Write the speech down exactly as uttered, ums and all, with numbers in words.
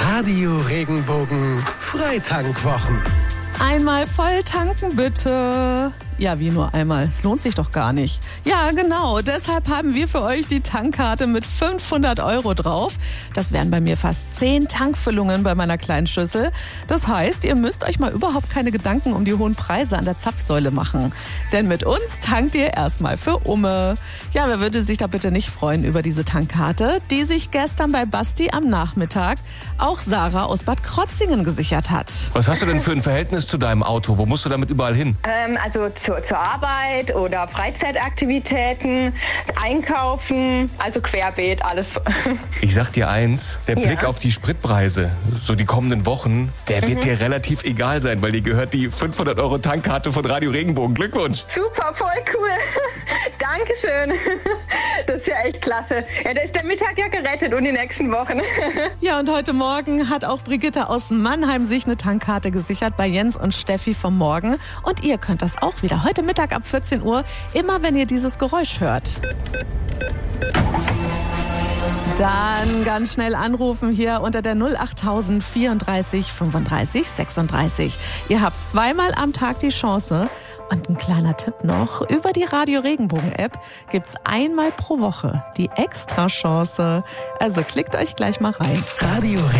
Radio Regenbogen Freitankwochen. Einmal voll tanken bitte. Ja, wie nur einmal? Es lohnt sich doch gar nicht. Ja, genau. Deshalb haben wir für euch die Tankkarte mit fünfhundert Euro drauf. Das wären bei mir fast zehn Tankfüllungen bei meiner kleinen Schüssel. Das heißt, ihr müsst euch mal überhaupt keine Gedanken um die hohen Preise an der Zapfsäule machen. Denn mit uns tankt ihr erstmal für Umme. Ja, wer würde sich da bitte nicht freuen über diese Tankkarte, die sich gestern bei Basti am Nachmittag auch Sarah aus Bad Krotzingen gesichert hat. Was hast du denn für ein Verhältnis zu deinem Auto? Wo musst du damit überall hin? Ähm, also zu, zur Arbeit oder Freizeitaktivitäten, einkaufen, also querbeet, alles. Ich sag dir eins, der Ja. Blick auf die Spritpreise, so die kommenden Wochen, der wird Mhm. dir relativ egal sein, weil dir gehört die fünfhundert Euro Tankkarte von Radio Regenbogen. Glückwunsch! Super, voll cool. Dankeschön. Das ist ja echt klasse. Ja, da ist der Mittag ja gerettet und die nächsten Wochen. Ja, und heute Morgen hat auch Brigitte aus Mannheim sich eine Tankkarte gesichert bei Jens und Steffi vom Morgen. Und ihr könnt das auch wieder heute Mittag ab vierzehn Uhr, immer wenn ihr dieses Geräusch hört. Dann ganz schnell anrufen hier unter der null achttausend vierunddreißig fünfunddreißig sechsunddreißig. Ihr habt zweimal am Tag die Chance. Und ein kleiner Tipp noch, über die Radio Regenbogen App gibt's einmal pro Woche die Extrachance. Also klickt euch gleich mal rein. Radio